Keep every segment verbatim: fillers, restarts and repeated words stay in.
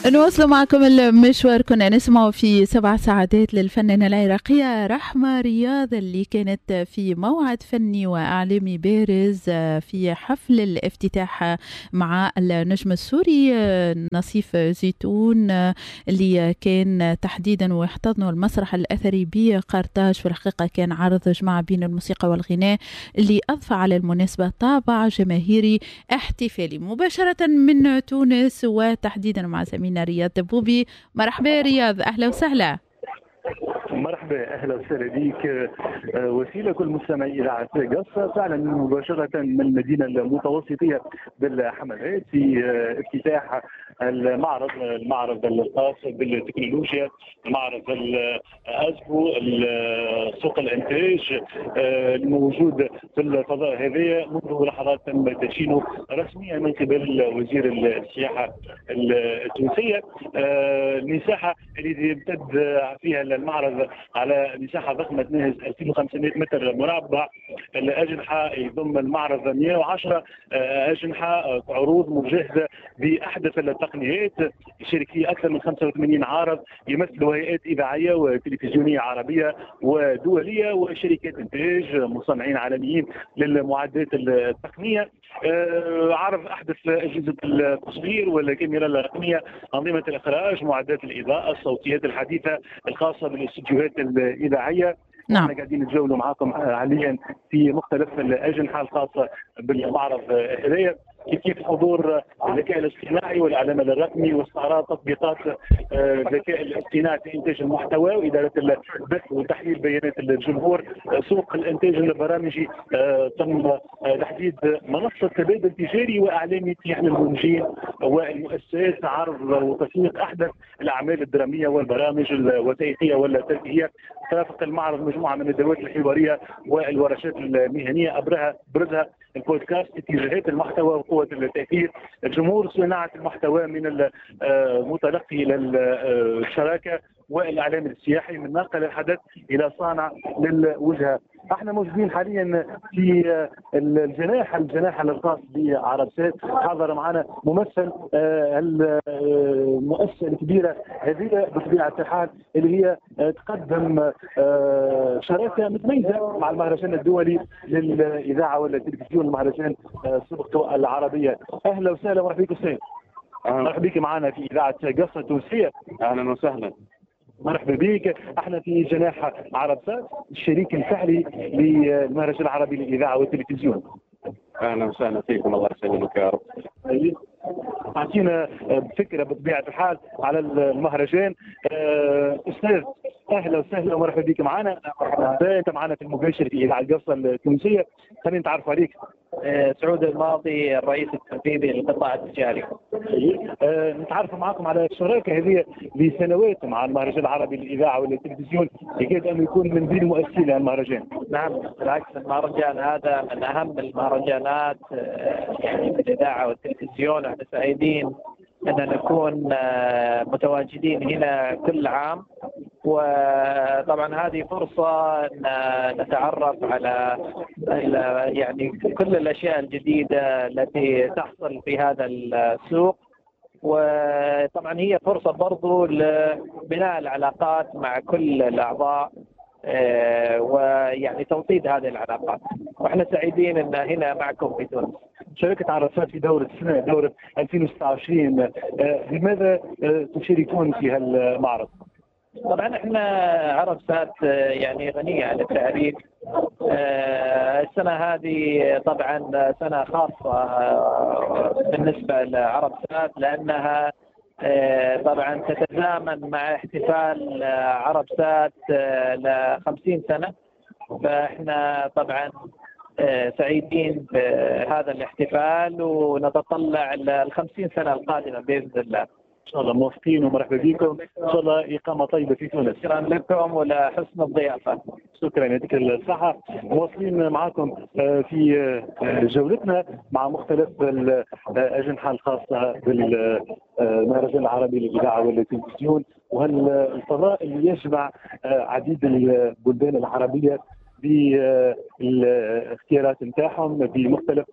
نواصل معكم المشوار. كنا نسمع في سبع ساعات للفنانة العراقية رحمة رياض اللي كانت في موعد فني وإعلامي بارز في حفل الافتتاح مع النجم السوري نصيف زيتون اللي كان تحديدا واحتضنوا المسرح الأثري بقرطاج. في الحقيقة كان عرض جمع بين الموسيقى والغناء اللي أضفى على المناسبة طابع جماهيري احتفالي. مباشرة من تونس وتحديدا مع زميلنا رياض دبوبي. مرحبا رياض، أهلا وسهلا. مرحبا، اهلا وسهلا بك وسيله كل مستمعي اذاعه قصه. فعلا مباشره من المدينه المتوسطيه بالحملات في افتتاح المعرض المعرض الخاص بالتكنولوجيا، معرض الاسبو، سوق الانتاج الموجود في الفضاء هذه. منذ لحظات تم تدشينه رسميا من قبل وزير السياحه التونسيه. المساحه اللي يمتد فيها المعرض على مساحه ضخمه تناهز ألفين وخمسمائة متر مربع. الاجنحه يضم المعرض مئة وعشرة اجنحه، عروض مجهزه باحدث التقنيات، يشارك فيه اكثر من خمسة وثمانين عارض يمثلوا هيئات اذاعيه وتلفزيونيه عربيه ودوليه وشركات انتاج، مصنعين عالميين للمعدات التقنيه. عرض احدث اجهزه التصوير والكاميرا الرقميه، انظمه الاخراج، معدات الاضاءه، الصوتيات الحديثه الخاصه بالاستديوهات الاذاعيه. نعم. احنا قاعدين نتجولوا معكم حاليا في مختلف الاجنحه الخاصه بالمعرض هذايا، كيف كيف حضور الذكاء الاصطناعي والاعلام الرقمي واستعراض تطبيقات الذكاء الاصطناعي في انتاج المحتوى واداره البث وتحليل بيانات الجمهور. سوق الانتاج البرامجي، تم تحديد منصه تبادل تجاري واعلامي تتيح للمنتجين والمؤسسات عرض وتسويق احدث الاعمال الدراميه والبرامج الوثائقيه والترفيهيه. ترافق المعرض مجموعه من الدورات الحواريه والورشات المهنيه، ابرزها برزها البودكاست، اتجاهات المحتوى وقوة التأثير، الجمهور، صناعة المحتوى من المتلقي إلى الشراكة، والإعلام السياحي من ناقل الحدث إلى صانع للوجهة. احنا موجودين حاليا في الجناح الجناح الخاص بعربسات. حضر معنا ممثل المؤسسة الكبيرة هذه بطبيعة الحال اللي هي تقدم شراكة متميزة مع المهرجان الدولي للإذاعة والتلفزيون، المهرجان سبقته العربية. أهلا وسهلا، مرحبا بك أستاذ. مرحبا بك معنا في إذاعة قصة تونسية. أهلا وسهلا. مرحبا بك. احنا في جناح عربسات، الشريك الفعلي للمهرجان العربي للاذاعه والتلفزيون. اهلا وسهلا فيكم، الله يسلمك يا رب. اعطينا فكره بطبيعه الحال على المهرجان. استاذ اهلا وسهلا ومرحبا بك معنا. انت معنا في المباشر في اذاعه قصه التونسيه. خلينا نتعرف عليك. سعود الماضي، الرئيس التنفيذي للقطاع التجاري. أه نتعرف معكم على الشراكه هذه لسنوات مع المهرجان العربي للاذاعه والتلفزيون، يكاد ان يكون من بين مؤسسين المهرجان. نعم بالعكس، المهرجان هذا من اهم المهرجانات يعني في الاذاعه والتلفزيون. احنا سعيدين ان نكون متواجدين هنا كل عام، وطبعا هذه فرصة أن نتعرف على يعني كل الأشياء الجديدة التي تحصل في هذا السوق، وطبعا هي فرصة برضو لبناء العلاقات مع كل الأعضاء ويعني توطيد هذه العلاقات، واحنا سعيدين ان هنا معكم في تونس. شركة عربسات في دورة السنة دورة ألفين وستة وعشرين، لماذا تشاركون في هالمعرض؟ طبعا احنا عربسات يعني غنية عن التعريف. السنة هذه طبعا سنة خاصة بالنسبة لعربسات لأنها طبعا تتزامن مع احتفال عربسات لخمسين سنة، فاحنا طبعا سعيدين بهذا الاحتفال ونتطلع للخمسين سنة القادمة بإذن الله. إن شاء الله موفقين ومرحبا بكم. إن شاء الله إقامة طيبة في تونس. شكرا لكم ولحسن الضيافة. شكرا، يعطيك الصحة. مواصلين معكم في جولتنا مع مختلف الأجنحة الخاصة بالمهرجان العربي للإذاعة والتلفزيون، وهالفضاء اللي يجمع عديد البلدان العربية بالاختيارات نتاعهم بمختلف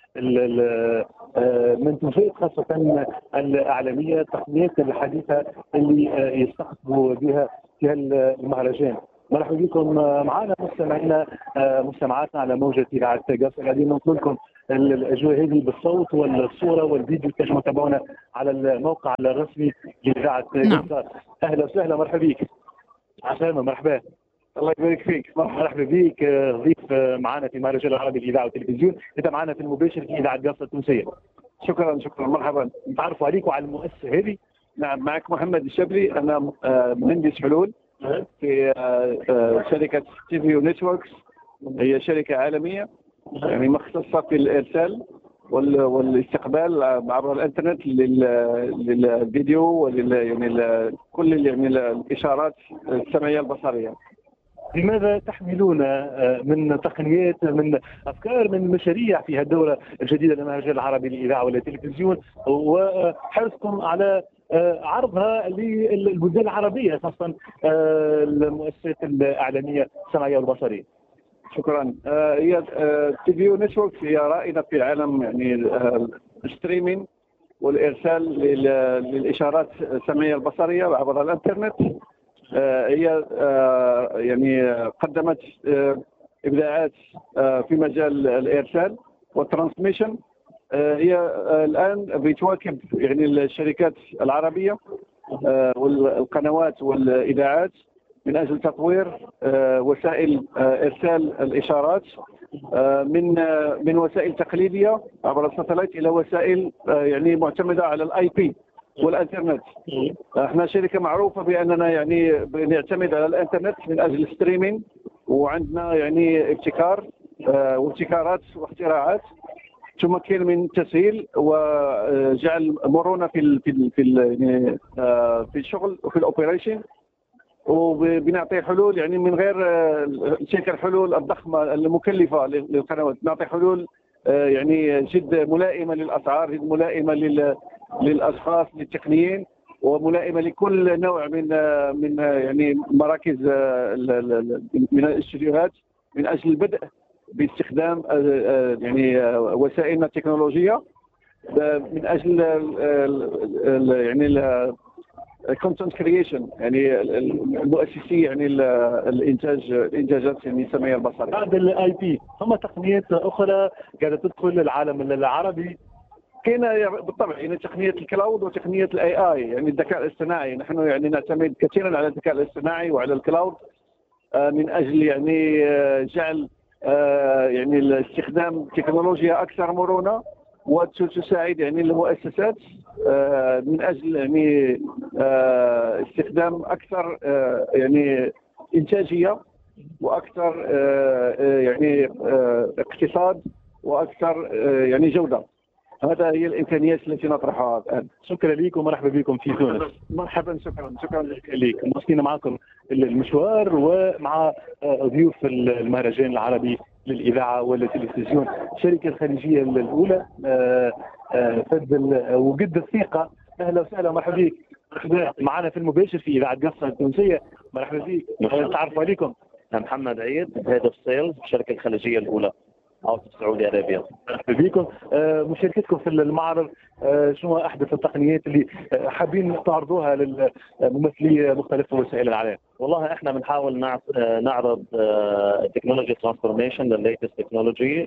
المنتوجات خاصة الإعلامية، التقنيات الحديثة اللي يستقطبوا بها في المهرجان. مرحبا بكم معنا مستمعينا مستمعاتنا على موجة إذاعة قصر. قاعدين ننقل لكم الأجواء هذه بالصوت والصورة والفيديو، تنجموا تتابعونا على الموقع الرسمي لإذاعة قصر. أهلا وسهلا، مرحبا بك. عسلامة، مرحبا. الله يبارك فيك. مرحبا بك ضيف معنا في مهرجان العربي للإذاعة والتلفزيون، أنت معنا في المباشر في إذاعة قصر التونسية. شكرا شكرا، مرحبا. نتعرفوا عليك وعلى المؤسسة هذه. نعم، معك محمد الشبري، أنا مهندس حلول في شركة تيفيو نتوركس. هي شركة عالمية يعني مختصة في الإرسال والاستقبال عبر الإنترنت للفيديو ولل يعني كل يعني الإشارات السمعية البصرية. لماذا تحملون من تقنيات، من أفكار، من مشاريع في هذه الدورة الجديدة للمهرجان العربي للإذاعة والتلفزيون وحرصكم على عرضها للبلدان العربية خاصة المؤسسات الإعلامية السمعية والبصرية؟ شكرا. هي تيفيو نتورك هي رائدة في عالم يعني الستريمينج والإرسال للإشارات السمعية البصرية عبر الإنترنت. هي يعني قدمت إبداعات في مجال الإرسال والترانسميشن. هي الآن بتواكب يعني الشركات العربية والقنوات والإذاعات من أجل تطوير وسائل إرسال الإشارات من من وسائل تقليدية عبر الساتلايت إلى وسائل يعني معتمدة على الآي بي والإنترنت. احنا شركة معروفة بأننا يعني بنعتمد على الإنترنت من أجل الستريمينج، وعندنا يعني ابتكار وابتكارات واختراعات تمكن من تسهيل وجعل مرونة في ال في ال في ال في الشغل وفي الأوبريشن، وبنعطي حلول يعني من غير تلك الحلول الضخمة المكلفة للقنوات. نعطي حلول يعني جد ملائمة للأسعار، جد ملائمة للأشخاص للتقنيين، وملائمة لكل نوع من من يعني مراكز من الاستديوهات من أجل البدء باستخدام يعني وسائلنا التكنولوجية من أجل يعني الكونتنت كرييشن، يعني المؤسسي يعني الانتاج الانتاجات يعني السمعيه البصريه. بعد الاي بي ثم تقنيات اخرى قاعده تدخل العالم العربي. كاين بالطبع يعني تقنيه الكلاود وتقنيه الاي اي، يعني الذكاء الاصطناعي. نحن يعني نعتمد كثيرا على الذكاء الاصطناعي وعلى الكلاود من اجل يعني جعل يعني استخدام تكنولوجيا اكثر مرونه وتساعد يعني المؤسسات من اجل يعني استخدام اكثر يعني انتاجيه واكثر يعني اقتصاد واكثر يعني جوده. هذا هي الامكانيات التي نطرحها الان. شكرا لكم ومرحبا بكم في تونس. مرحبا، شكرا شكرا لك. مواصلين معكم المشوار ومع ضيوف المهرجان العربي للإذاعة والتلفزيون، الشركة الخليجية الأولى فضل وقد الثقة. أهلا وسهلا، مرحبا بك. معنا في المباشر في إذاعة قصر التونسية. مرحبا بك. تعرفوا عليكم. محمد عيد، هيد اوف سيلز الشركة الخليجية الأولى أو في السعودية العربية. مرحبا بكم. مشاركتكم في المعرض، شنو أحدث التقنيات اللي حابين تعرضوها للممثلي مختلف وسائل الإعلام؟ والله احنا بنحاول نعرض تكنولوجي ترانسفورميشن للليتست تكنولوجي.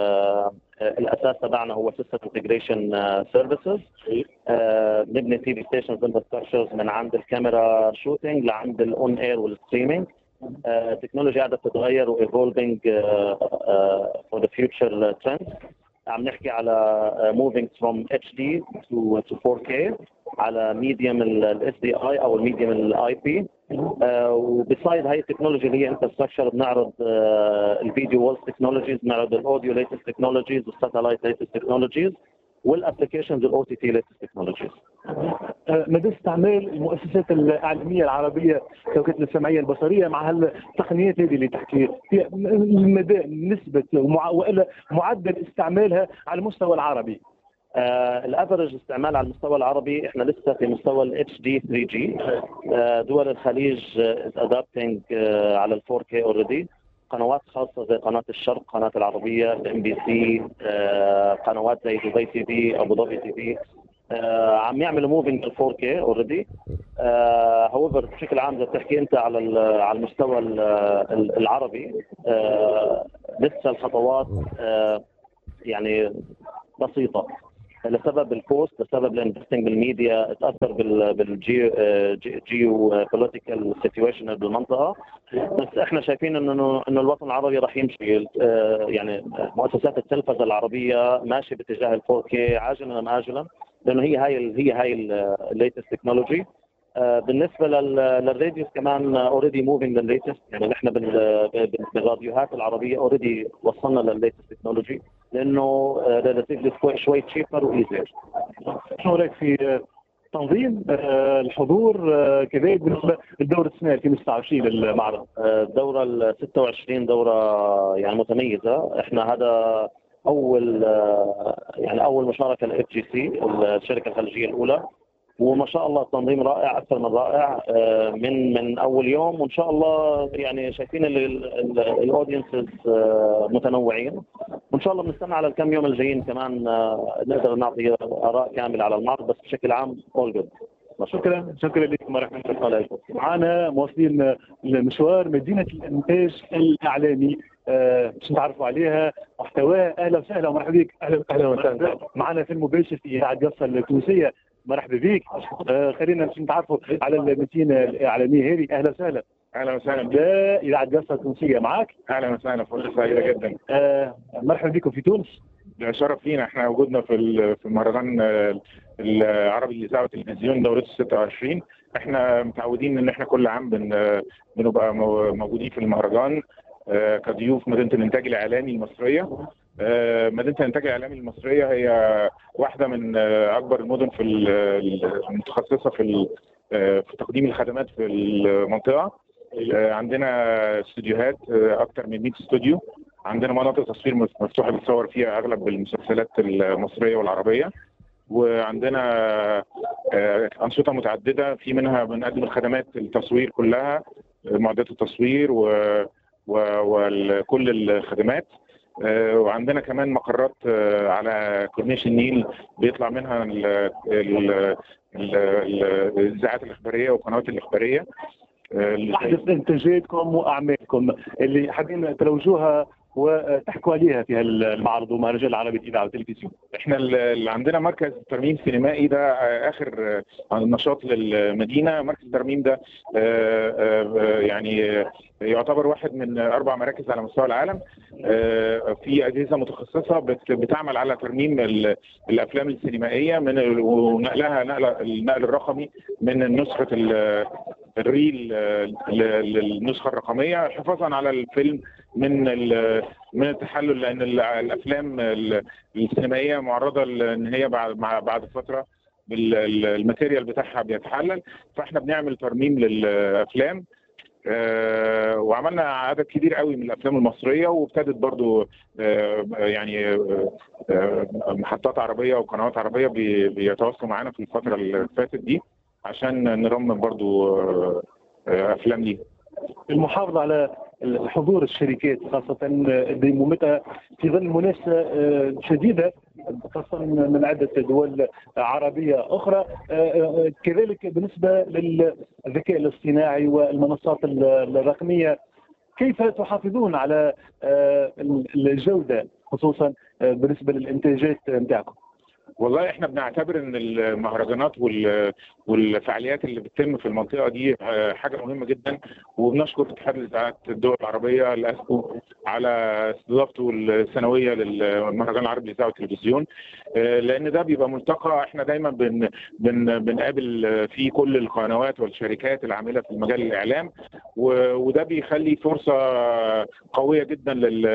الاساس تبعنا هو سيستم انتجريشن سيرفيسز. بنبني تي في ستيشنز انفراستراكشرز من عند الكاميرا شوتينج لعند الاون اير والستريمينج. تكنولوجيا قاعده بتتغير وايفولفينج فور ذا فيوتشر ترندز. عم نحكي على moving from اتش دي to to فور كي على ميديوم الاس دي اي او الميديوم الاي بي. وبسايد هاي التكنولوجي اللي هي انفراستراكشر بنعرض الفيديو وولز تكنولوجيز، بنعرض الاوديو ليتست تكنولوجيز والساتلايت ليتست تكنولوجيز والابلكيشنز الاو تي تي ليتست تكنولوجيز. مدى استعمال المؤسسات الإعلامية العربية كوكالة السمعية البصرية مع التقنيات هذه اللي تحكي في مدى نسبة وإلا معدل استعمالها على المستوى العربي؟ آه الافرج استعمال على المستوى العربي احنا لسه في مستوى ال اتش دي ثري جي. آه دول الخليج از ادابتنج آه على ال فور كي اوريدي. قنوات خاصة زي قناة الشرق، قناة العربية، الام بي سي، قنوات زي دبي تي في، ابو ظبي تي في، عم يعملوا موفينج لل فور كي اوريدي. هاويفر بشكل عام اذا بتحكي انت على على المستوى العربي لسه الخطوات يعني بسيطة لسبب الكوست، لسبب الانفستنج بالميديا، تاثر بالجيو جيو بوليتيكال سيتويشن بالمنطقه. بس احنا شايفين انه انه الوطن العربي راح يمشي، يعني مؤسسات التلفزه العربيه ماشيه باتجاه ال فور كي عاجلا ام اجلا، لانه هي هاي هي هاي الليتست تكنولوجي. بالنسبه للراديوس كمان اوريدي موفينج للليتست، يعني نحن بالراديوهات العربيه اوريدي وصلنا للليتست تكنولوجي لانه ريلاتيفلي شوي تشيبر وايزير. شو رايك في تنظيم الحضور كذلك بالنسبه للدوره السنه ألفين وستة وعشرين للمعرض؟ الدوره ال ستة وعشرين دوره يعني متميزه، احنا هذا اول يعني اول مشاركه للاف جي سي الشركه الخليجيه الاولى، وما شاء الله التنظيم رائع اكثر من رائع من من اول يوم، وان شاء الله يعني شايفين الاودينسز متنوعين، وان شاء الله بنستنى على الكم يوم الجايين كمان نقدر نعطي اراء كامله على المعرض، بس بشكل عام اول جود. شكرا شكرا لكم ورحمه الله. معنا مواصلين المشوار مدينه الانتاج الاعلامي باش نتعرفوا عليها محتواها. اهلا وسهلا ومرحبا بك. اهلا اهلا وسهلا معنا في المباشر في اذاعه قصه التونسيه. مرحبا بك. آه خلينا باش نتعرفوا على المدينه الاعلاميه هذه. اهلا وسهلا. اهلا وسهلا. لا اذاعه قصه التونسيه معك. اهلا وسهلا، فرصه سعيده جدا. آه مرحبا بكم في تونس. ده شرف لينا، احنا وجودنا في في المهرجان العربي للاذاعه والتلفزيون دورته ستة وعشرين. احنا متعودين ان احنا كل عام بن بنبقى موجودين في المهرجان كضيوف مدينه الانتاج الاعلامي المصريه. مدينه الانتاج الاعلامي المصريه هي واحده من اكبر المدن في المتخصصه في في تقديم الخدمات في المنطقه. عندنا استوديوهات اكثر من مئة استوديو، عندنا مناطق تصوير مفتوحه بتصور فيها اغلب المسلسلات المصريه والعربيه، وعندنا انشطه متعدده في منها بنقدم الخدمات التصوير كلها، معدات التصوير وكل الخدمات. وعندنا كمان مقرات على كورنيش النيل بيطلع منها الاذاعات الاخباريه والقنوات الاخباريه. احدث انتاجاتكم واعمالكم اللي حابين تروجوها وتحكوا عليها في المعرض ومهرجان العربي للاذاعه والتلفزيون. احنا اللي عندنا مركز ترميم سينمائي، ده اخر نشاط للمدينه. مركز الترميم ده يعني يعتبر واحد من اربع مراكز على مستوى العالم في اجهزه متخصصه بتعمل على ترميم الافلام السينمائيه من ونقلها نقل النقل الرقمي من نسخه الريل للنسخه الرقميه، حفاظا على الفيلم من من التحلل، لان الافلام السينمائيه معرضه لان هي بعد بعد فتره الماتيريال بتاعها بيتحلل، فاحنا بنعمل ترميم للافلام. آه وعملنا عدد كبير قوي من الافلام المصريه، وابتدت برضو آه يعني آه محطات عربيه وقنوات عربيه بيتواصلوا معانا في الفتره اللي فاتت دي عشان نرمم برضو آه افلام دي. المحافظه على حضور الشركات خاصه ديمومتها في ظل منافسه شديده خاصه من عده دول عربيه اخرى، كذلك بالنسبه للذكاء الاصطناعي والمنصات الرقميه، كيف تحافظون على الجوده خصوصا بالنسبه للانتاجات نتاعكم؟ والله احنا بنعتبر ان المهرجانات والفعاليات اللي بتتم في المنطقه دي حاجه مهمه جدا، وبنشكر اتحاد الاذاعات الدول العربيه الاسكو على استضافته السنويه للمهرجان العربي للاذاعه والتلفزيون، لان ده بيبقى ملتقى احنا دايما بن بن بنقابل فيه كل القنوات والشركات العامله في مجال الاعلام، وده بيخلي فرصه قويه جدا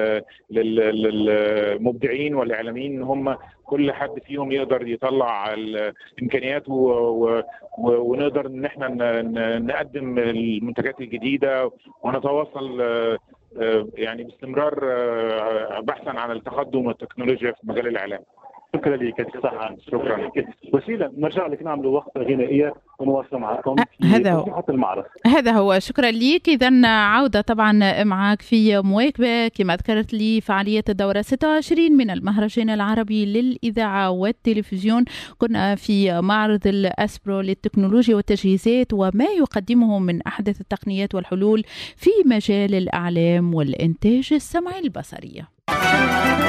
للمبدعين والاعلاميين ان هم كل حد فيهم يقدر يطلع الامكانيات ونقدر ان احنا نقدم المنتجات الجديده ونتواصل يعني باستمرار بحثا عن التقدم والتكنولوجيا في مجال الاعلام. شكرا لك يعطيك الصحة. شكرا. وسيلة نرجع لك نعمل وقت غنائية ونواصل معكم في هذا هو توضيحات المعرض. هذا هو شكرا لك. إذا عودة طبعا معك في مواكبة كما ذكرت لي فعالية الدورة ستة وعشرين من المهرجان العربي للإذاعة والتلفزيون. كنا في معرض الأسبرو للتكنولوجيا والتجهيزات وما يقدمه من أحدث التقنيات والحلول في مجال الأعلام والإنتاج السمعي البصري.